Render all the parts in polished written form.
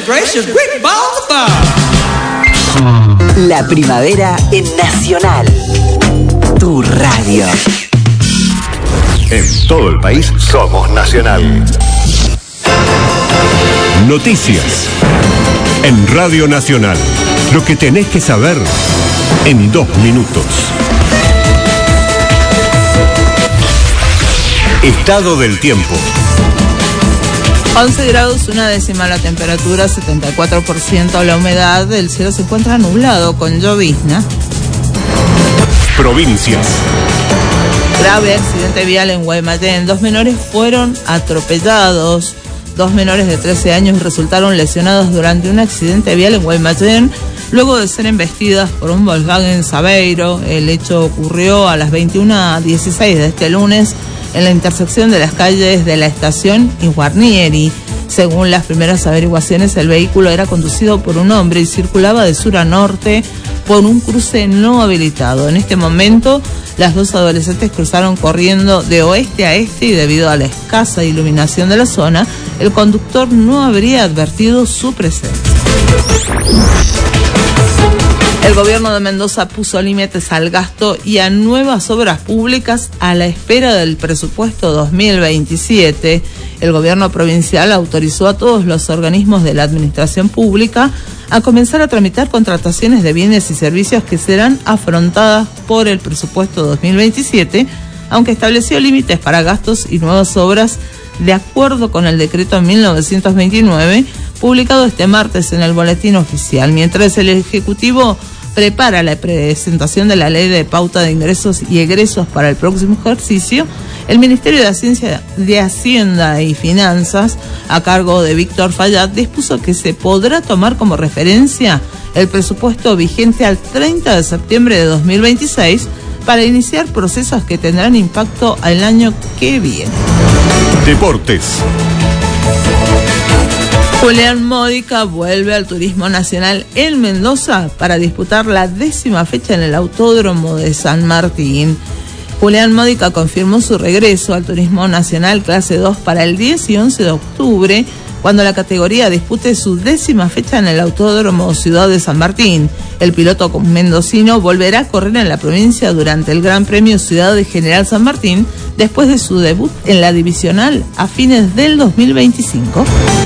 gracious, great balls of fire. La primavera en Nacional, tu radio. En todo el país somos Nacional. Noticias en Radio Nacional. Lo que tenés que saber en 2 minutos. Estado del tiempo. 11 grados, 1/10 la temperatura, 74% la humedad, el cielo se encuentra nublado con llovizna. Provincias. Grave accidente vial en Guaymallén, 2 menores fueron atropellados. 2 menores de 13 años resultaron lesionados durante un accidente vial en Guaymallén luego de ser embestidas por un Volkswagen Saveiro. El hecho ocurrió a las 21:16 de este lunes en la intersección de las calles de La Estación y Guarnieri. Según las primeras averiguaciones, el vehículo era conducido por un hombre y circulaba de sur a norte por un cruce no habilitado. En este momento, las 2 adolescentes cruzaron corriendo de oeste a este y debido a la escasa iluminación de la zona, el conductor no habría advertido su presencia. El gobierno de Mendoza puso límites al gasto y a nuevas obras públicas a la espera del presupuesto 2027. El gobierno provincial autorizó a todos los organismos de la administración pública a comenzar a tramitar contrataciones de bienes y servicios que serán afrontadas por el presupuesto 2027, aunque estableció límites para gastos y nuevas obras de acuerdo con el decreto 1929, publicado este martes en el Boletín Oficial. Mientras el Ejecutivo prepara la presentación de la Ley de Pauta de Ingresos y Egresos para el próximo ejercicio, el Ministerio de Hacienda y Finanzas, a cargo de Víctor Fayad, dispuso que se podrá tomar como referencia el presupuesto vigente al 30 de septiembre de 2026 para iniciar procesos que tendrán impacto al año que viene. Deportes. Julián Módica vuelve al turismo nacional en Mendoza para disputar la 10ª fecha en el Autódromo de San Martín. Julián Módica confirmó su regreso al turismo nacional clase 2 para el 10 y 11 de octubre, cuando la categoría dispute su 10ª fecha en el Autódromo Ciudad de San Martín. El piloto mendocino volverá a correr en la provincia durante el Gran Premio Ciudad de General San Martín, después de su debut en la divisional a fines del 2025.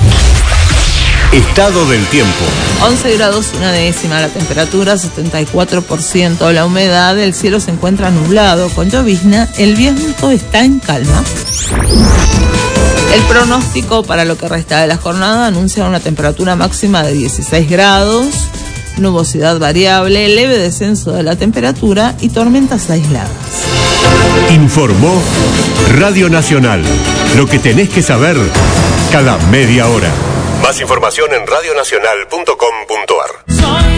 Estado del tiempo. 11 grados, 1/10 la temperatura, 74% la humedad, el cielo se encuentra nublado con llovizna, el viento está en calma. El pronóstico para lo que resta de la jornada anuncia una temperatura máxima de 16 grados, nubosidad variable, leve descenso de la temperatura y tormentas aisladas. Informó Radio Nacional. Lo que tenés que saber cada media hora. Más información en radionacional.com.ar.